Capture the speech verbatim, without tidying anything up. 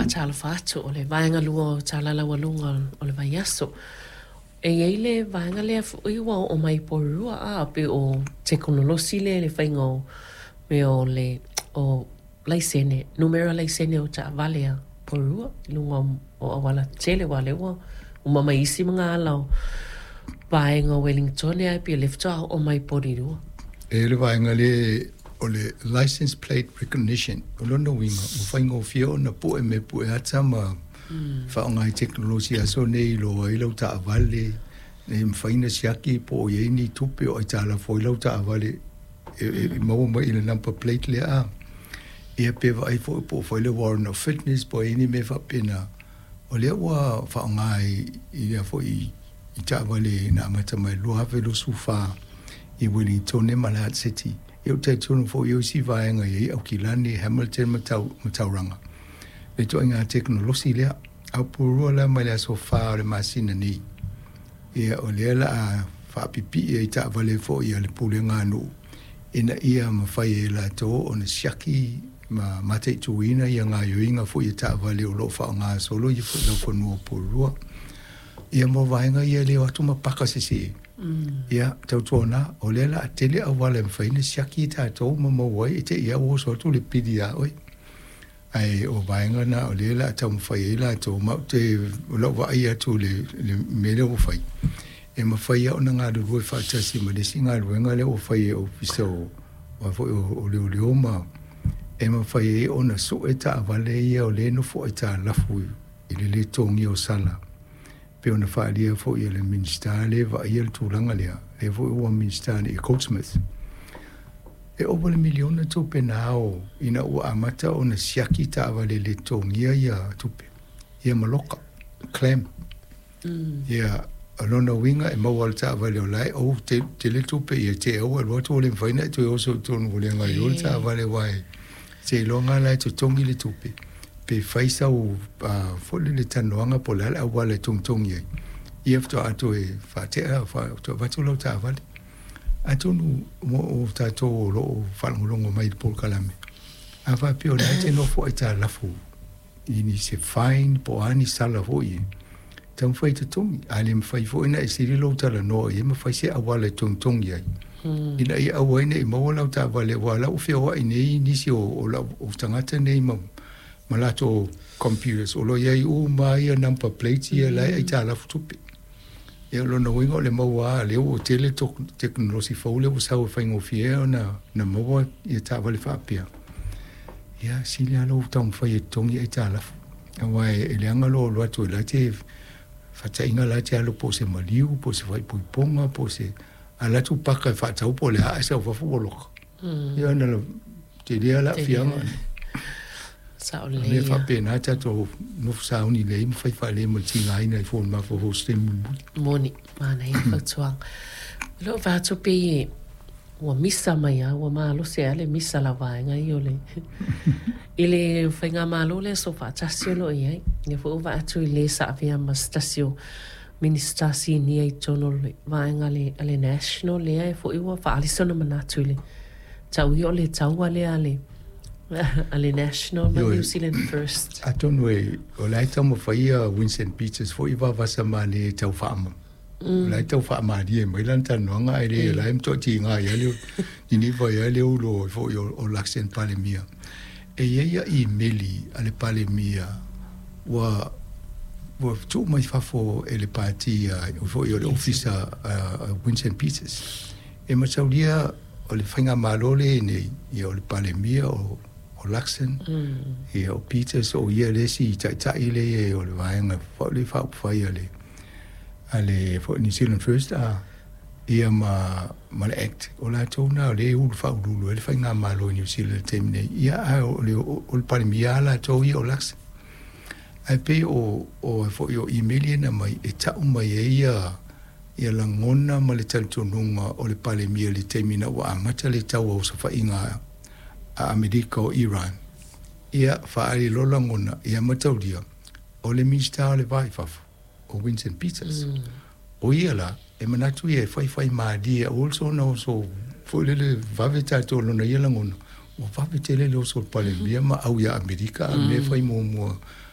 tala fatu o le vaenga lua o tala la walunga o le vaiaso. E ei le vaenga lea iwa o mai porua a pe o teknolosi le le whaingo me o le o laisene, numero laisene o ta valea porua, lunga o awala tele wale wa, o mama isi mga alau vaenga Wellington e ai pe lefta o mai porirua. E le vaenga le o le license plate recognition, o lona winga, o whaingo fio na po e me po e ata ma whaongai teknolosi aso nei lo ai lau ta avale, ne mwhaina siaki po o yeini tupe o ai ta ala fo i lau ta avale, e maua mai le number plate le a. Ia pewa ai fo po whaile warrant of fitness po e ni me whapena. O lea wa whaongai i lea fo i i ta avale na amata mai lua hawe lo sufa i Wellington e Malahat City. Eu te tonu fo eu si vaenga i au kilani Hamilton matau matauranga. Le to inga teknolosi lea au purua la mai la sofa le masina ni. Ia o lea la a whapipi e i ta avale fo i ale pule ngānu. Ina ia ma whai e la to o na siaki ma mate tuina i ngā yoinga fo i ta avale o lo wha ngā solo i fo lau whanua purua. Ia mo vaenga ia leo atu ma paka sisi. Ia tau tōna o lela a tele a wale mwhaina siaki i tātou ma mawai i te ia o sotu le pidi a oi. Ai o vaenga na o lela a tau mwhai e la tō mau te lau wa ai atu le, le mele o whai. E ma whai au na ngā rurua whaatasi ma lesi ngā ruenga le o whai e o pisa o wa fo o leo leo ma. E ma whai e o na so e ta a wale ia o le no fo e ta lafu i le le tōngi o sala. Pe ona whaalia fo i le minister le wa i le tūranga lea, le fo i ua minister i Goldsmith. E opa le miliona tupe na ao ina ua amata o na siaki ta awa le le tōngia ia tupe. Ia maloka, clam. Ia alona winga e mawal ta awa le o lai, o te, te le tupe ia te au alua tu o le mwhaina e tu e oso tonu o le ngai o ta awa le wai. Te longa lai tu tongi le tupe. Pe faisa o uh, fole le tanoanga po lala au wale tongtongi ai. I afto ato e whatea, watu lau ta avale. Ato nu mo o tato o lo o whalangolongo mai Paul Kalame. A whapio na te nofo e ta lafu. Ini se fine po ani sala ho i. Tam whai ta tongi. Ale mwhai fo ina e siri lau tala noa i. Ma whai se au wale tongtongi ai. Ina i au aine i maua lau ta avale. Wala u whia hoa i nei nisi o, o, o tangata nei mau. Malato computers o lo iai u mai a number plate ia lai ai ta lafu tupi. E lo na wingo le maua le o tele teknolosi fau le o sau e whaingo fie na, na maua ia ta wale whaapia. Ia sili alo tau mwhai e tongi ai ta lafu. Awai e le angalo lo atu e lai te whatainga lai te alo po se maliu, po se whai puiponga, po se alatu paka e whatau po le hae sa ufafu boloka. Ia na te lea la fianga. Sao le. Le fa pena tato no sao ni le fai fa le mo tinga ina fo ma fo hoste mo. Moni mana i fa tuang. Lo va to pe o missa mai a o malo se ale missa la va nga io le. Ile fa nga malo le so fa tasio lo ia. Ne fo va to le sa via ma stasio minister si ni ai tono le va nga le ale national le fo i wa fa ali sono manatu le. Tau io le tau ale ale. Ale national ma New Zealand first. I don't know o lai tamo faia Winston Peters fo iwa vasa ma le tau whaama. O lai tau whaama di e mai lanta noanga e re lai mto ti ngā ia leo ni vai ia leo lo fo o Laxen Palemia. E ia i meli ale Palemia wa wa tu mai fafo e le party fo i o officer Winston Peters. E masaulia o le whainga malole nei i o le Palemia o o Laxen, mm. e o Peters o ia lesi i tai tai le e o le vaenga whau le whau whai ale ale for New Zealand First a ia ma ma le act o la tōna o le ulu whau lulu e le whainga malo New Zealand temine ia a o le o le Palemia la tō i o Laxen ai pe o o fo i o emaili na mai e tau mai e ia ia la ngona ma le talitonunga o le Palemia le temina o amata le tau au sa whainga a Amerika o Iran. Ia whaari lola ngona, ia mataulia, o le minister le vaifafu, o Winston Peters. Mm. O ia la, e manatu ia whai whai maadia, also na oso, fwelele vave tato lona ia la ngona, o vave tele le oso Palemia ma au ia Amerika, mm. me whai mua mua